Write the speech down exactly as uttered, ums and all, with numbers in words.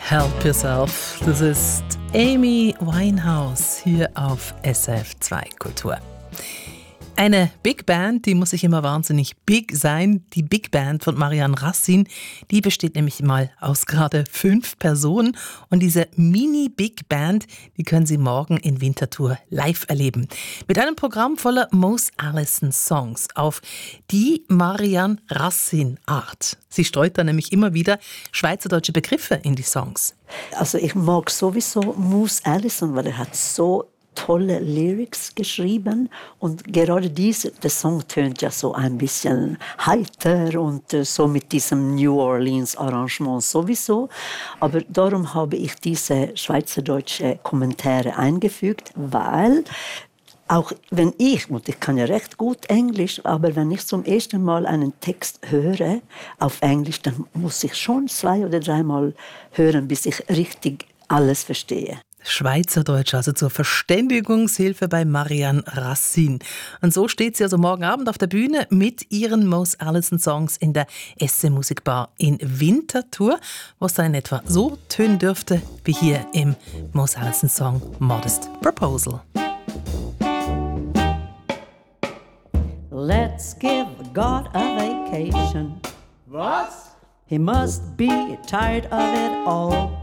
Help Yourself. Das ist Amy Winehouse hier auf S R F zwei Kultur. Eine Big Band, die muss sich immer wahnsinnig big sein. Die Big Band von Marianne Racine, die besteht nämlich mal aus gerade fünf Personen. Und diese Mini-Big Band, die können Sie morgen in Winterthur live erleben. Mit einem Programm voller Mose Allison Songs auf die Marianne Racine Art. Sie streut da nämlich immer wieder schweizerdeutsche Begriffe in die Songs. Also ich mag sowieso Mose Allison, weil er hat so tolle Lyrics geschrieben und gerade diese, der Song tönt ja so ein bisschen heiter und äh, so mit diesem New Orleans Arrangement sowieso, aber darum habe ich diese schweizerdeutsche Kommentare eingefügt, weil auch wenn ich, und ich kann ja recht gut Englisch, aber wenn ich zum ersten Mal einen Text höre auf Englisch, dann muss ich schon zwei oder dreimal hören, bis ich richtig alles verstehe. Schweizerdeutsch, also zur Verständigungshilfe bei Marianne Racine. Und so steht sie also morgen Abend auf der Bühne mit ihren Mose Allison Songs in der S C Musikbar in Winterthur, wo es dann in etwa so tönen dürfte wie hier im Mose Allison Song Modest Proposal. Let's give God a vacation. Was? He must be tired of it all.